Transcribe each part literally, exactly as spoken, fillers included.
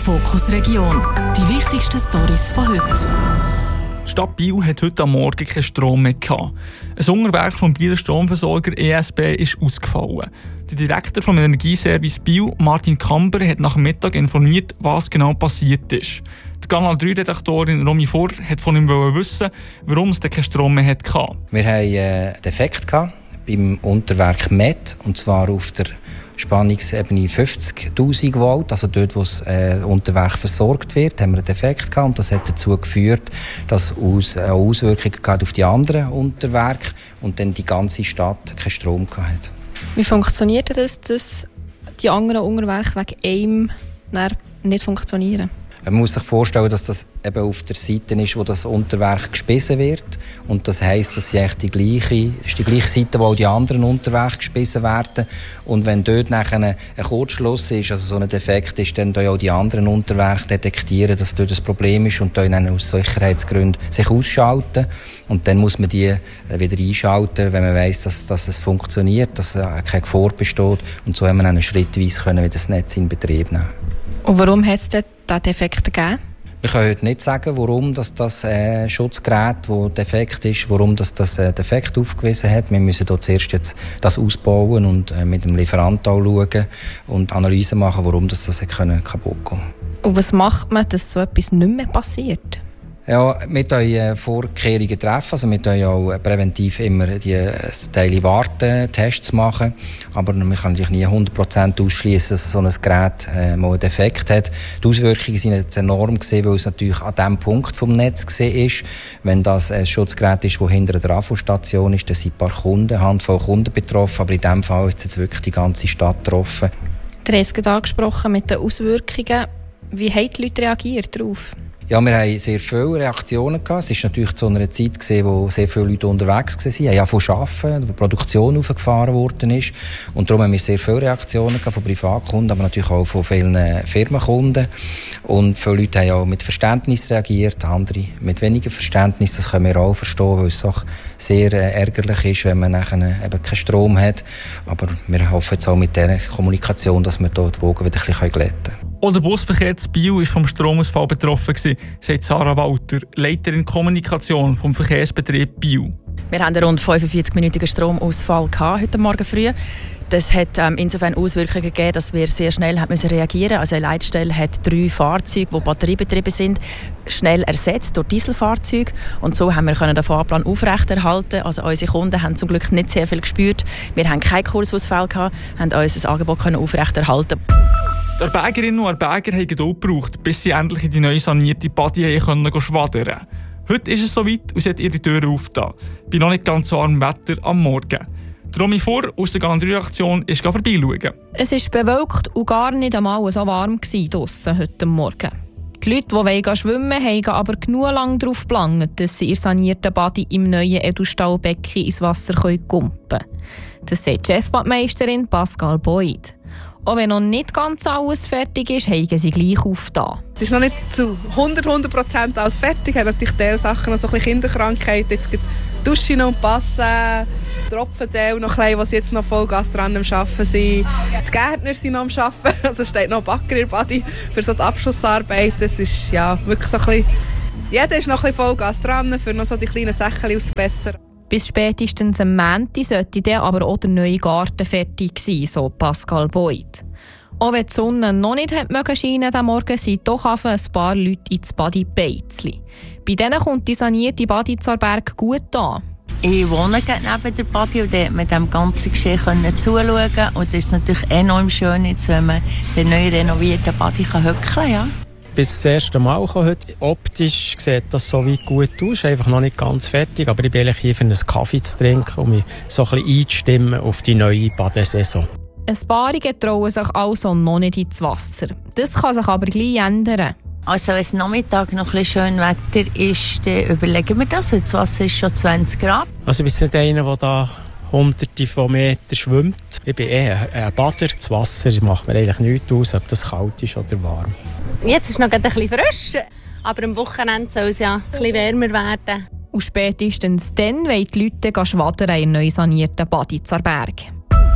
Fokus Region. Die wichtigsten Storys von heute. Die Stadt Biel hat heute am Morgen keinen Strom mehr gehabt. Ein Unterwerk vom Bieler Stromversorger E S B ist ausgefallen. Der Direktor vom Energieservice Biel, Martin Kamber, hat nach dem Mittag informiert, was genau passiert ist. Die Kanal drei Redaktorin Romy Vor hat von ihm wissen, warum es keinen Strom mehr hatte. Wir hatten einen Defekt beim Unterwerk M E T, und zwar auf der Spannungsebene fünfzigtausend Volt, also dort, wo das äh, Unterwerk versorgt wird, haben wir einen Defekt gehabt, und das hat dazu geführt, dass es eine Auswirkungen auf die anderen Unterwerke und dann die ganze Stadt keinen Strom hatte. Wie funktioniert das, dass die anderen Unterwerke wegen einem nicht funktionieren? Man muss sich vorstellen, dass das eben auf der Seite ist, wo das Unterwerk gespissen wird. Und das heisst, dass sie eigentlich die gleiche, das ist die gleiche Seite, wo auch die anderen Unterwerke gespissen werden. Und wenn dort nachher ein Kurzschluss ist, also so ein Defekt ist, dann auch die anderen Unterwerke detektieren, dass dort ein Problem ist und dann aus Sicherheitsgründen sich ausschalten. Und dann muss man die wieder einschalten, wenn man weiss, dass, dass es funktioniert, dass keine Gefahr besteht. Und so haben wir dann schrittweise können wir das Netz in Betrieb nehmen. Und warum hat es diesen Defekt gegeben? Wir können heute nicht sagen, warum das, das äh, Schutzgerät, das defekt ist, warum das, das äh, Defekt aufgewiesen hat. Wir müssen dort zuerst jetzt das ausbauen und äh, mit dem Lieferanten schauen und Analysen machen, warum das, das können kaputt gehen. Und was macht man, dass so etwas nicht mehr passiert? Ja, wir treffen Vorkehrungen treffen, also wir treffen auch präventiv immer die Teile warten, Tests machen, aber man kann natürlich nie hundert Prozent ausschließen, dass so ein Gerät äh, mal einen Defekt hat. Die Auswirkungen sind jetzt enorm gewesen, weil es natürlich an dem Punkt vom Netz gesehen ist. Wenn das ein Schutzgerät ist, das hinter der A F O-Station ist, dann sind ein paar Kunden, eine Handvoll Kunden betroffen, aber in diesem Fall ist jetzt wirklich die ganze Stadt betroffen. Du hast es gerade angesprochen mit den Auswirkungen. Wie haben die Leute reagiert darauf? Ja, wir hatten sehr viele Reaktionen gehabt. Es war natürlich zu einer Zeit, wo sehr viele Leute unterwegs waren. Wir haben ja von Arbeiten, wo die Produktion aufgefahren worden ist. Und darum haben wir sehr viele Reaktionen gehabt von Privatkunden, aber natürlich auch von vielen Firmenkunden. Und viele Leute haben auch mit Verständnis reagiert, andere mit weniger Verständnis. Das können wir auch verstehen, weil es auch sehr ärgerlich ist, wenn man nachher eben keinen Strom hat. Aber wir hoffen jetzt auch mit dieser Kommunikation, dass wir dort die Wogen wieder ein bisschen glätten können. Auch der Busverkehr in Biel war vom Stromausfall betroffen, sagt Sarah Walter, Leiterin Kommunikation vom Verkehrsbetrieb Biel. Wir hatten einen rund fünfundvierzig-minütigen Stromausfall heute Morgen früh. Das hat ähm, insofern Auswirkungen gegeben, dass wir sehr schnell haben müssen reagieren. Also eine Leitstelle hat drei Fahrzeuge, die batteriebetrieben sind, schnell ersetzt durch Dieselfahrzeuge. Und so haben wir können den Fahrplan aufrechterhalten. Also unsere Kunden haben zum Glück nicht sehr viel gespürt. Wir haben keinen Kursausfall gehabt, haben unser Angebot können aufrechterhalten. Die Arbeigerinnen und Arbeiter haben Geduld gebraucht, bis sie endlich in die neu sanierte Badi können schwaddern konnten. Heute ist es soweit und sie hat ihre Türen aufgetan. Bei noch nicht ganz warmem Wetter am Morgen. Die Romy Vor aus der Kanal drei Redaktion ist vorbeischauen. Es war bewölkt und gar nicht einmal so warm draussen heute Morgen. Die Leute, die wollen schwimmen wollen, haben aber genug lang darauf gelangt, dass sie ihr sanierten Badi im neuen Edelstahlbecken ins Wasser kumpen können. Das sagt die Chefbadmeisterin Pascal Boyd. Auch wenn noch nicht ganz alles fertig ist, haben sie gleich aufgetan. Es ist noch nicht zu hundert Prozent alles fertig. Wir haben natürlich diese Sachen, noch so ein bisschen Kinderkrankheiten. Jetzt gibt es Duschen und Passen, Tropfenteil noch ein bisschen, was jetzt noch Vollgas dran am Arbeiten sind. Die Gärtner sind noch am Arbeiten. Also steht noch ein Backer in der Badi für so die Abschlussarbeiten. Es ist ja wirklich so ein bisschen, jeder ist noch ein bisschen Vollgas dran, für noch so die kleinen Sachen auszubessern. Bis spätestens am Montag sollte dann aber auch der neue Garten fertig sein, so Pascal Boyd. Auch wenn die Sonne noch nicht hat mögen scheinen am Morgen, sind doch ein paar Leute ins Badi Beizli. Bei denen kommt die sanierte Badi Zarberg gut an. Ich wohne neben der Badi und da mit dem ganzen Geschehen zuschauen. Und das ist natürlich enorm schön, jetzt, wenn man den neu renovierten Badi höckeln kann. Ja. Bis das erste Mal heute. Optisch sieht das so weit gut aus, einfach noch nicht ganz fertig. Aber ich bin hier für einen Kaffee zu trinken, um mich so ein bisschen einzustimmen auf die neue Badesaison. Ein paar trauen sich also noch nicht ins Wasser. Das kann sich aber gleich ändern. Also wenn es Nachmittag noch ein bisschen schön Wetter ist, dann überlegen wir das. Das Wasser ist schon zwanzig Grad. Also ich bin nicht einer, der da hunderte von Metern schwimmt. Ich bin eher ein Bader. Das Wasser macht mir eigentlich nichts aus, ob das kalt ist oder warm. Jetzt ist es noch ein bisschen frisch, aber am Wochenende soll es ja ein bisschen wärmer werden. Und spätestens dann wollen die Leute schwaddern in neu sanierten Badi Zarberg.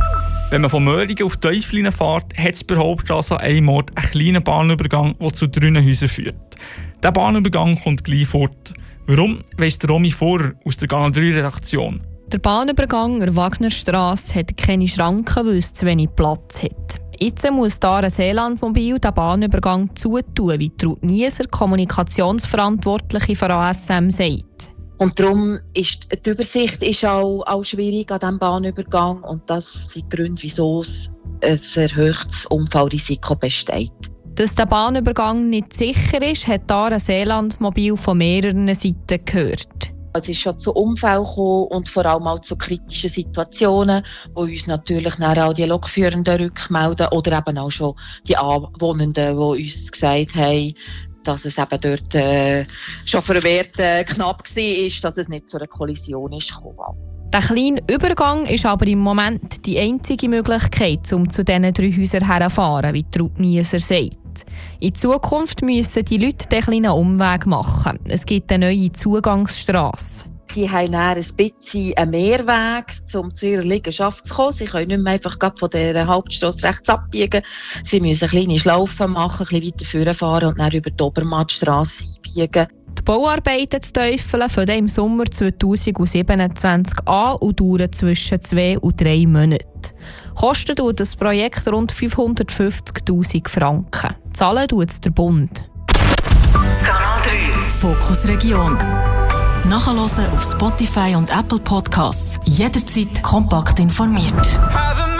Wenn man von Möhringen auf Teufelinen fährt, hat es bei der Hauptstrasse an einem Ort einen kleinen Bahnübergang, der zu drei Häusern führt. Dieser Bahnübergang kommt gleich fort. Warum, weiss der Romy Vorer aus der Kanal drei Redaktion. Der Bahnübergang der Wagnerstrasse hat keine Schranken, weil es zu wenig Platz hat. Jetzt muss da ein Seelandmobil den Bahnübergang zutun, wie Ruth Nieser, Kommunikationsverantwortliche von A S M, sagt. Und darum ist die Übersicht ist auch, auch schwierig an diesem Bahnübergang. Und das sind die Gründe, wieso ein erhöhtes Unfallrisiko besteht. Dass der Bahnübergang nicht sicher ist, hat da ein Seelandmobil von mehreren Seiten gehört. Es ist schon zu Unfällen gekommen und vor allem auch zu kritischen Situationen, wo uns natürlich auch die Lokführenden rückmelden oder eben auch schon die Anwohnenden, die uns gesagt haben, dass es eben dort äh, schon verwehrt äh, knapp war, dass es nicht zu einer Kollision ist gekommen. Der kleine Übergang ist aber im Moment die einzige Möglichkeit, um zu diesen drei Häusern herzufahren, wie Ruth Nieser sagt. In Zukunft müssen die Leute den kleinen Umweg machen. Es gibt eine neue Zugangsstrasse. Sie haben dann ein bisschen einen Mehrweg, um zu ihrer Liegenschaft zu kommen. Sie können nicht mehr einfach von dieser Hauptstrasse rechts abbiegen. Sie müssen kleine Schlaufen machen, ein bisschen weiter vorfahren und dann über die Obermattstrasse einbiegen. Die Bauarbeiten zu Teufeln fangen im Sommer zweitausendsiebenundzwanzig an und dauern zwischen zwei und drei Monaten. Kostet tut das Projekt rund fünfhundertfünfzigtausend Franken. Zahlen tut es der Bund. Kanal drei Fokus Region. Nachhören auf Spotify und Apple Podcasts. Jederzeit kompakt informiert.